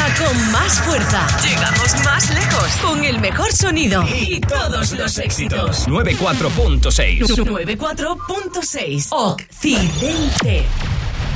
con más fuerza. Llegamos más lejos con el mejor sonido y todos los éxitos. 94.6. 94.6. Occidente.